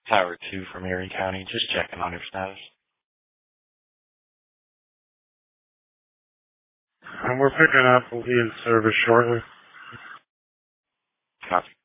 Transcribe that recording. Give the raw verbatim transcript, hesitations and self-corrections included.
Tower two from Erie County. Just checking on your status. And we're picking up. We'll be in service shortly. Copy.